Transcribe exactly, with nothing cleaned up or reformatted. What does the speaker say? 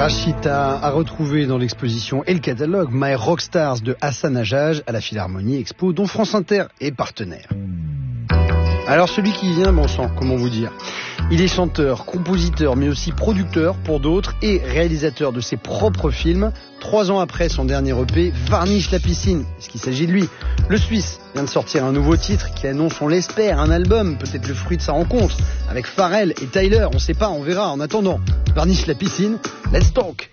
Rachita a retrouvé dans l'exposition et le catalogue My Rockstars de Hassan Hajjaj à la Philharmonie Expo, dont France Inter est partenaire. Alors celui qui vient, bon sang, comment vous dire, il est chanteur, compositeur, mais aussi producteur pour d'autres et réalisateur de ses propres films. Trois ans après son dernier E P, Varnish la piscine, est-ce qu'il s'agit de lui? Le Suisse vient de sortir un nouveau titre qui annonce, on l'espère, un album, peut-être le fruit de sa rencontre avec Pharrell et Tyler, on sait pas, on verra. En attendant, Varnish la piscine, let's talk.